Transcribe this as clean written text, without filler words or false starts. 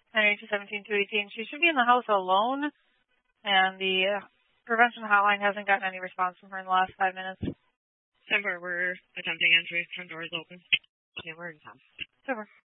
982-17-218. She should be in the house alone, and the prevention hotline hasn't gotten any response from her in the last 5 minutes. 10-4, we're attempting entry. Front door is open. Okay, we're in town. Super.